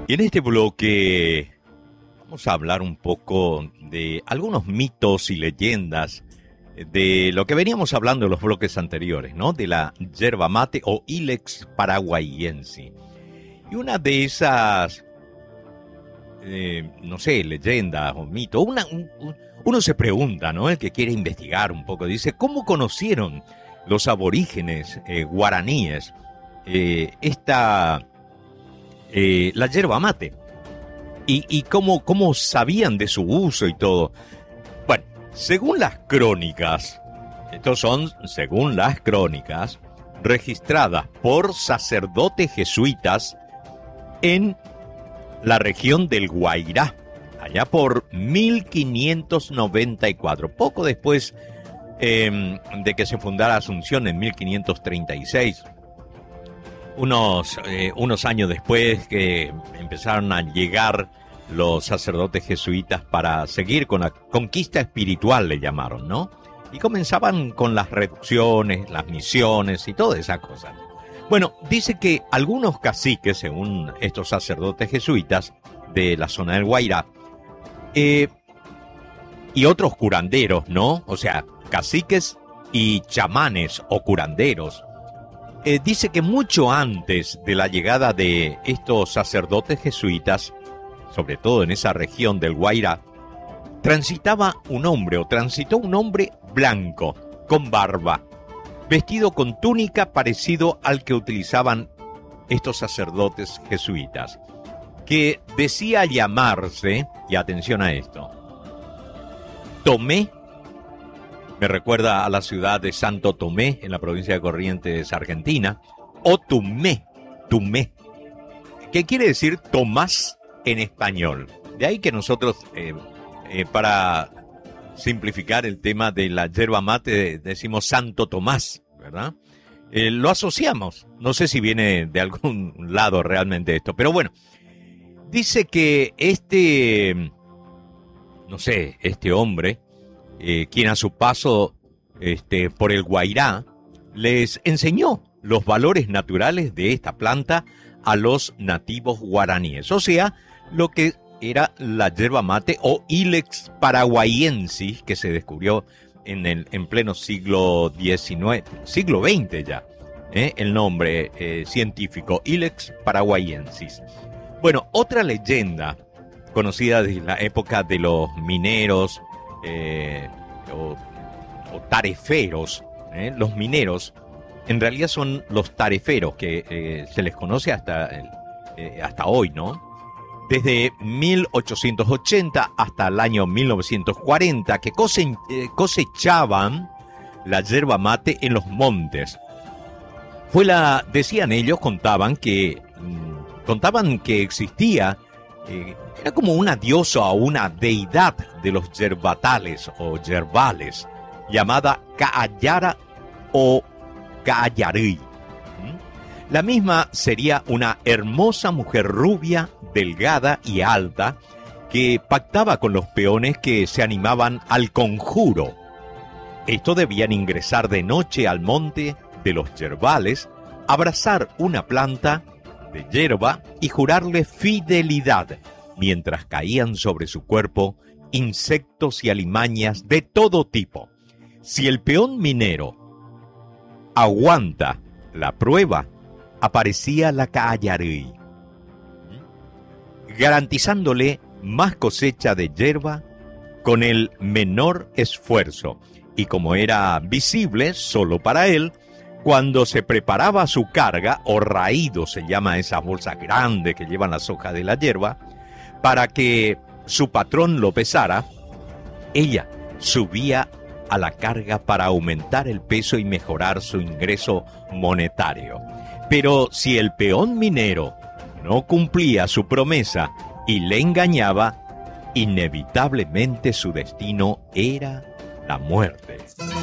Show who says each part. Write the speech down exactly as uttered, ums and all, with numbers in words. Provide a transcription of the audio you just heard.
Speaker 1: Y en este bloque vamos a hablar un poco de algunos mitos y leyendas de lo que veníamos hablando en los bloques anteriores, ¿no? De la yerba mate o Ilex paraguayense. Y una de esas, eh, no sé, leyendas o mitos, una, un, uno se pregunta, ¿no? El que quiere investigar un poco, dice, ¿cómo conocieron los aborígenes eh, guaraníes eh, esta, eh, la yerba mate? Y, y cómo, cómo sabían de su uso y todo. Bueno, según las crónicas, estos son, según las crónicas, registradas por sacerdotes jesuitas en la región del Guairá, allá por mil quinientos noventa y cuatro, poco después eh, de que se fundara Asunción en mil quinientos treinta y seis. Unos, eh, unos años después que empezaron a llegar los sacerdotes jesuitas para seguir con la conquista espiritual, le llamaron, ¿no? Y comenzaban con las reducciones, las misiones y todas esas cosas. Bueno, dice que algunos caciques, según estos sacerdotes jesuitas de la zona del Guairá, eh, y otros curanderos, ¿no? O sea, caciques y chamanes o curanderos, Eh, dice que mucho antes de la llegada de estos sacerdotes jesuitas, sobre todo en esa región del Guairá, transitaba un hombre o transitó un hombre blanco, con barba, vestido con túnica parecido al que utilizaban estos sacerdotes jesuitas, que decía llamarse, y atención a esto, Tomé. Me recuerda a la ciudad de Santo Tomé, en la provincia de Corrientes, Argentina, o Tumé, Tumé, que quiere decir Tomás en español. De ahí que nosotros, eh, eh, para simplificar el tema de la yerba mate, decimos Santo Tomás, ¿verdad? Eh, lo asociamos, no sé si viene de algún lado realmente esto, pero bueno, dice que este, no sé, este hombre, Eh, quien a su paso este, por el Guairá les enseñó los valores naturales de esta planta a los nativos guaraníes, o sea, lo que era la yerba mate o Ilex paraguayensis, que se descubrió en el en pleno siglo diecinueve, siglo veinte ya, ¿eh? El nombre eh, científico, Ilex paraguayensis. Bueno, otra leyenda conocida desde la época de los mineros, Eh, o, o tareferos, ¿eh? Los mineros en realidad son los tareferos que eh, se les conoce hasta, eh, hasta hoy, ¿no? Desde mil ochocientos ochenta hasta el año mil novecientos cuarenta, que cose, eh, cosechaban la yerba mate en los montes. Fue la, decían ellos, contaban que mmm, contaban que existía eh, era como una diosa o una deidad de los yerbatales o yerbales, llamada Caayara o Caayarui. La misma sería una hermosa mujer rubia, delgada y alta, que pactaba con los peones que se animaban al conjuro. Estos debían ingresar de noche al monte de los yerbales, abrazar una planta de yerba y jurarle fidelidad, mientras caían sobre su cuerpo insectos y alimañas de todo tipo. Si el peón minero aguanta la prueba, aparecía la Caayarui, garantizándole más cosecha de yerba con el menor esfuerzo. Y como era visible solo para él, cuando se preparaba su carga, o raído se llama esas bolsas grandes que llevan las hojas de la yerba, para que su patrón lo pesara, ella subía a la carga para aumentar el peso y mejorar su ingreso monetario. Pero si el peón minero no cumplía su promesa y le engañaba, inevitablemente su destino era la muerte.